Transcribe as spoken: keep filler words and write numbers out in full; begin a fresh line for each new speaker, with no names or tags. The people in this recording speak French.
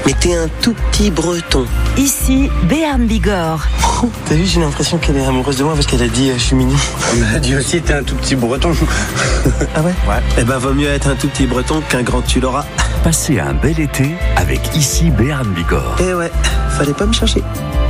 Mais t'es un tout petit breton.
Ici, Béarn Bigorre.
Oh, t'as vu, j'ai l'impression qu'elle est amoureuse de moi parce qu'elle a dit euh, je suis mignon.
Elle a dit aussi t'es un tout petit breton.
Ah ouais?
Ouais. Eh ben vaut mieux être un tout petit breton qu'un grand tu l'auras.
Passez un bel été avec Ici Béarn Bigorre.
Eh ouais, fallait pas me chercher.